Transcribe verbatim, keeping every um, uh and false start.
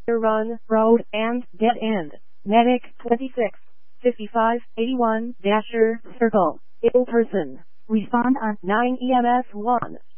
Run, road, and dead end. Medic twenty-six fifty-five eighty-one Dasher, circle. Ill person. Respond on nine E M S one.